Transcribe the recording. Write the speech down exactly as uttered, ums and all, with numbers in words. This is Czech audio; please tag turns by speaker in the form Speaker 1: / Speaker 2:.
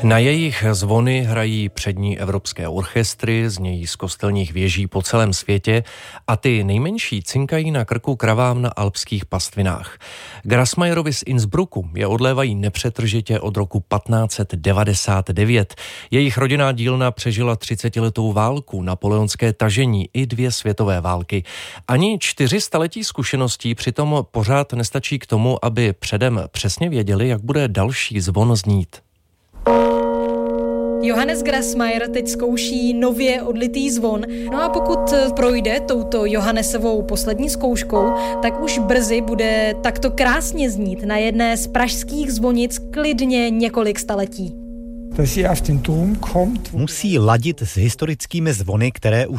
Speaker 1: Na jejich zvony hrají přední evropské orchestry, znějí z kostelních věží po celém světě a ty nejmenší cinkají na krku kravám na alpských pastvinách. Grassmayerovi z Innsbrucku je odlévají nepřetržitě od roku patnáct devadesát devět. Jejich rodinná dílna přežila třicetiletou válku, napoleonské tažení i dvě světové války. Ani čtyři staletí zkušeností přitom pořád nestačí k tomu, aby předem přesně věděli, jak bude další zvon znít.
Speaker 2: Johannes Grassmayer teď zkouší nově odlitý zvon. No a pokud projde touto Johannesovou poslední zkouškou, tak už brzy bude takto krásně znít na jedné z pražských zvonic klidně několik staletí.
Speaker 3: Musí ladit s historickými zvony, které už